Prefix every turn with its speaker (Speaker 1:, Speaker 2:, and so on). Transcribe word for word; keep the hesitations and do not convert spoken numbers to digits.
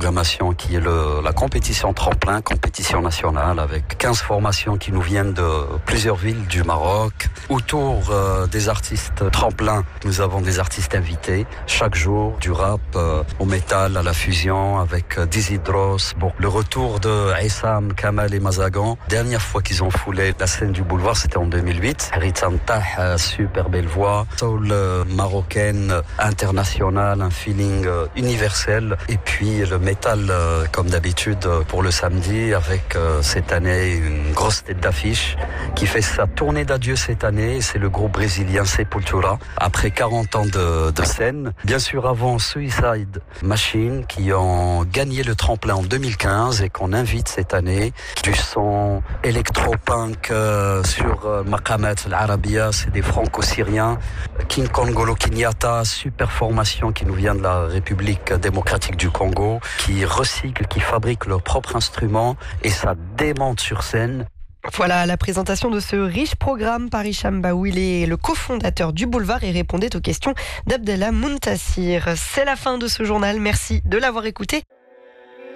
Speaker 1: programmation qui est le, la compétition tremplin, compétition nationale avec quinze formations qui nous viennent de plusieurs villes du Maroc. Autour euh, des artistes tremplins, nous avons des artistes invités chaque jour, du rap euh, au métal, à la fusion avec euh, Dizzy Dross. Bon, le retour de Issam, Kamal et Mazagan. Dernière fois qu'ils ont foulé la scène du boulevard, c'était en deux mille huit. Ritzan Tah, euh, super belle voix, soul euh, marocaine, internationale, un feeling euh, universel. Et puis le métal, euh, comme d'habitude, euh, pour le samedi, avec euh, cette année une grosse tête d'affiche qui fait sa tournée d'adieu cette année. C'est le groupe brésilien Sepultura. Après quarante ans de, de scène. Bien sûr, avant Suicide Machine, qui ont gagné le tremplin en deux mille quinze et qu'on invite cette année. Du son électro-punk euh, sur euh, Maqamat al-Arabia, c'est des franco-syriens. King Kongolo Kenyatta, super formation qui nous vient de la République démocratique du Congo, qui recycle, qui fabrique leurs propres instruments et ça démonte sur scène.
Speaker 2: Voilà la présentation de ce riche programme par Hicham Baou. Il est le cofondateur du Boulevard et répondait aux questions d'Abdellah Muntassir. C'est la fin de ce journal. Merci de l'avoir écouté.